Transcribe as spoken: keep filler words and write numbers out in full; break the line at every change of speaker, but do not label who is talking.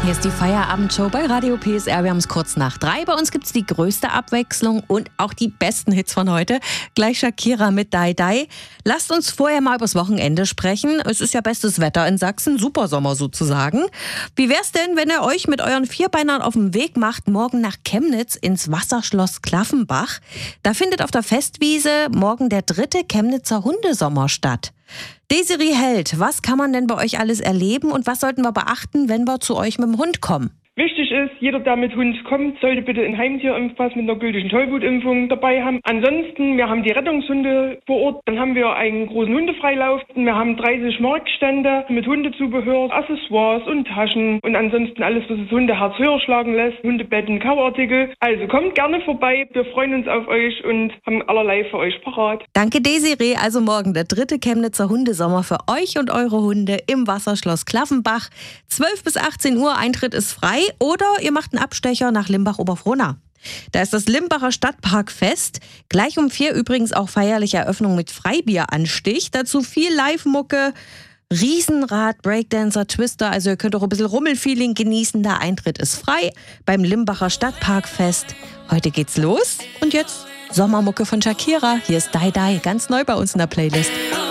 Hier ist die Feierabendshow bei Radio P S R. Wir haben es kurz nach drei. Bei uns gibt es die größte Abwechslung und auch die besten Hits von heute. Gleich Shakira mit Dai Dai. Lasst uns vorher mal übers Wochenende sprechen. Es ist ja bestes Wetter in Sachsen, Supersommer sozusagen. Wie wär's denn, wenn ihr euch mit euren Vierbeinern auf den Weg macht, morgen nach Chemnitz ins Wasserschloss Klaffenbach? Da findet auf der Festwiese morgen der dritte Chemnitzer Hundesommer statt. Desiree Held, was kann man denn bei euch alles erleben und was sollten wir beachten, wenn wir zu euch mit dem Hund kommen?
Wichtig ist, jeder, der mit Hund kommt, sollte bitte einen Heimtierimpfpass mit einer gültigen Tollwutimpfung dabei haben. Ansonsten, wir haben die Rettungshunde vor Ort, dann haben wir einen großen Hundefreilauf. Wir haben dreißig Marktstände mit Hundezubehör, Accessoires und Taschen und ansonsten alles, was das Hundeherz höher schlagen lässt, Hundebetten, Kauartikel. Also kommt gerne vorbei, wir freuen uns auf euch und haben allerlei für euch parat.
Danke Desiree, also morgen der dritte Chemnitzer Hundesommer für euch und eure Hunde im Wasserschloss Klaffenbach. zwölf bis achtzehn Uhr, Eintritt ist frei. Oder ihr macht einen Abstecher nach Limbach-Oberfrohna. Da ist das Limbacher Stadtparkfest. Gleich um vier übrigens auch feierliche Eröffnung mit Freibieranstich. Dazu viel Live-Mucke, Riesenrad, Breakdancer, Twister. Also ihr könnt auch ein bisschen Rummelfeeling genießen. Der Eintritt ist frei beim Limbacher Stadtparkfest. Heute geht's los. Und jetzt Sommermucke von Shakira. Hier ist Dai Dai, ganz neu bei uns in der Playlist.